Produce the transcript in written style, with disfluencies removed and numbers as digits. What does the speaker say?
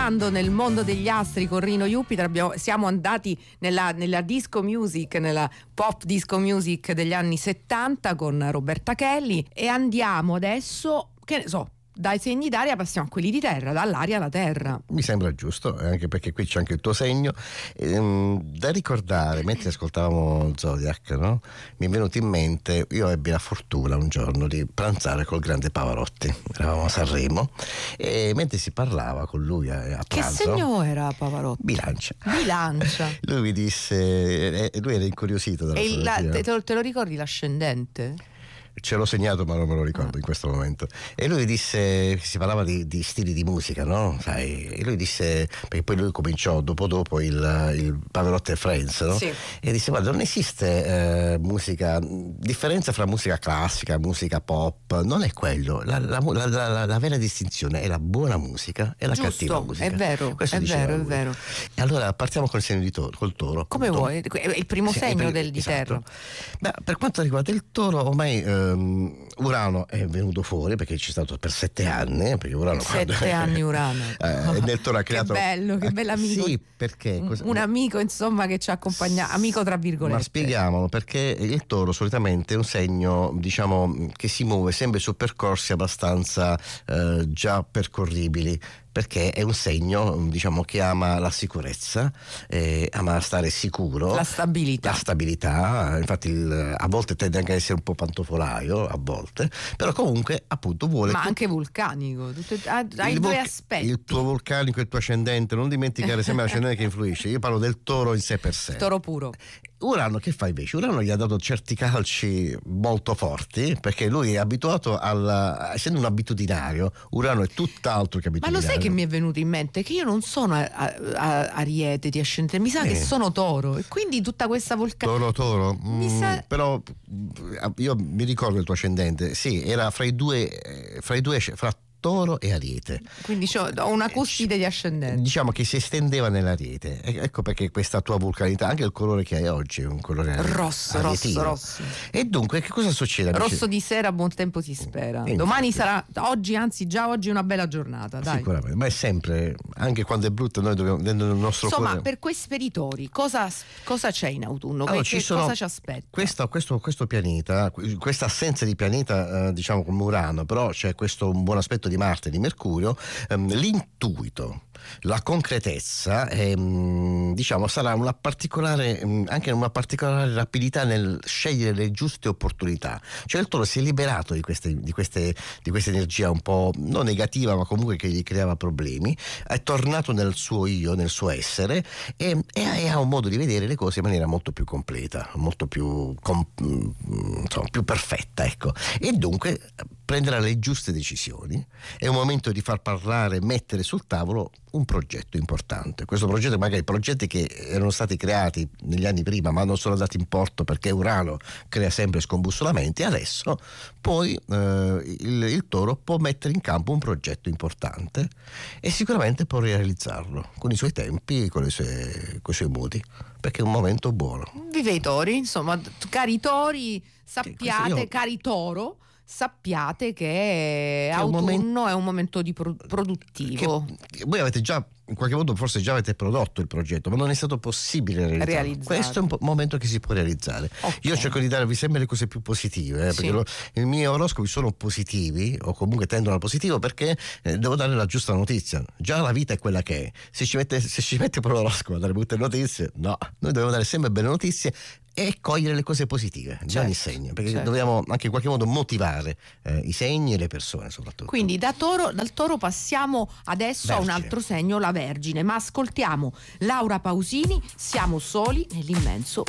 viaggiando nel mondo degli astri con Rino Jupiter. Siamo andati nella disco music, nella pop disco music degli anni 70 con Roberta Kelly, e andiamo adesso, che ne so, dai segni d'aria passiamo a quelli di terra, dall'aria alla terra. Mi sembra giusto, anche perché qui c'è anche il tuo segno. Da ricordare, mentre ascoltavamo Zodiac, no? Mi è venuto in mente, io ebbi la fortuna un giorno di pranzare col grande Pavarotti, eravamo a Sanremo, e mentre si parlava con lui a pranzo... Che segno era Pavarotti? Bilancia. Lui mi disse, lui era incuriosito dalla te lo ricordi l'ascendente? Ce l'ho segnato ma non me lo ricordo in questo momento. E lui disse, si parlava di stili di musica, no? Sai? E lui disse, perché poi lui cominciò dopo il Pavarotti e Friends, no? Sì. E disse, guarda, non esiste differenza fra musica classica, musica pop, non è quello. La vera distinzione è la buona musica e la cattiva musica. È vero, questo è vero, lui. È vero. E allora partiamo col segno di toro, col toro. Come vuoi, è il primo segno di esatto. terra. Beh, per quanto riguarda il toro, ormai Urano è venuto fuori perché c'è stato per 7 anni, perché Urano 7 anni Urano nel toro ha creato, che bello, che bell'amico. Sì, perché un amico, insomma, che ci accompagna, amico tra virgolette. Ma spieghiamolo, perché il toro solitamente è un segno, diciamo, che si muove sempre su percorsi abbastanza già percorribili, perché è un segno, diciamo, che ama la sicurezza, ama stare sicuro, la stabilità. Infatti a volte tende anche a essere un po' pantofolaio, a volte, però comunque appunto vuole, ma anche vulcanico, hai due aspetti. Il tuo vulcanico e il tuo ascendente, non dimenticare sempre l'ascendente che influisce. Io parlo del toro in sé per sé. Toro puro. Urano che fa invece? Urano gli ha dato certi calci molto forti, perché lui è abituato essendo un abitudinario. Urano è tutt'altro che abitudinario. Ma lo sai che mi è venuto in mente? Che io non sono Ariete di ascendente, mi sa che sono Toro, e quindi tutta questa Toro? Però io mi ricordo il tuo ascendente, sì, era fra Toro e Ariete. Quindi ho una cuspide di ascendente. Diciamo che si estendeva nell'Ariete. Ecco perché questa tua vulcanità, anche il colore che hai oggi è un colore rosso. E dunque che cosa succede? Rosso di sera, a buon tempo si spera. Domani sarà, già oggi è una bella giornata, dai. Sicuramente, ma è sempre, anche quando è brutto, noi dobbiamo, dentro il nostro cuore. Insomma, per quei speritori cosa c'è in autunno? Allora, cosa ci aspetta? Questo pianeta, questa assenza di pianeta, diciamo come Urano, però c'è questo un buon aspetto di Marte e di Mercurio, l'intuito, la concretezza, diciamo, sarà una particolare, anche una particolare rapidità nel scegliere le giuste opportunità. Cioè il toro si è liberato di questa energia un po' non negativa, ma comunque che gli creava problemi, è tornato nel suo io, nel suo essere, e ha un modo di vedere le cose in maniera molto più completa, molto più più perfetta, ecco. E dunque prenderà le giuste decisioni. È un momento di far parlare, mettere sul tavolo un progetto importante. Questo progetto, magari progetti che erano stati creati negli anni prima ma non sono andati in porto perché Urano crea sempre scombussolamenti. Adesso poi il toro può mettere in campo un progetto importante e sicuramente può realizzarlo con i suoi tempi, con i suoi modi, perché è un momento buono. Vive i tori, insomma, cari tori, sappiate, cari toro, sappiate che autunno è un momento di produttivo. Voi avete già, in qualche modo forse già avete prodotto il progetto, ma non è stato possibile realizzarlo. Questo è un momento che si può realizzare. Okay. Io cerco di darvi sempre le cose più positive, perché i miei oroscopi sono positivi, o comunque tendono al positivo, perché devo dare la giusta notizia. Già la vita è quella che è. Se ci mette per l'oroscopo a dare brutte notizie, no. Noi dobbiamo dare sempre belle notizie e cogliere le cose positive di ogni segno, perché dobbiamo anche in qualche modo motivare i segni e le persone soprattutto. Quindi dal toro passiamo adesso a un altro segno, la Vergine, ma ascoltiamo Laura Pausini, Siamo soli nell'immenso